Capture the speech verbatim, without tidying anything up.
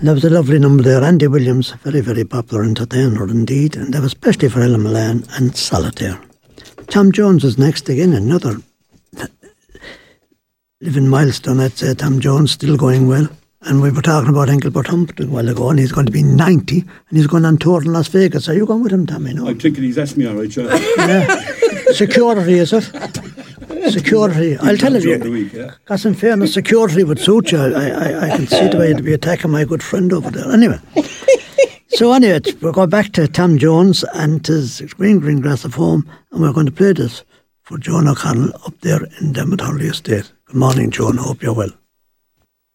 And there was a lovely number there. Andy Williams, very, very popular entertainer indeed. And that was especially for Ellen Milan and Solitaire. Tom Jones was next again, another living milestone, I'd say. Tom Jones still going well. And we were talking about Engelbert Humphrey a while ago, and he's going to be ninety, and he's going on tour in Las Vegas. Are you going with him, Tommy? No? I'm thinking he's asked me all right, John. Yeah. Security, is it? Security. I'll tell you, week, yeah. Because in fairness, security would suit you. I, I, I can see the way you'd be attacking my good friend over there. Anyway. So anyway, we're going back to Tom Jones and his Green Green Grass of Home, and we're going to play this for Joan O'Connell up there in Dermot Hurley Estate. Good morning, Joan. Hope you're well.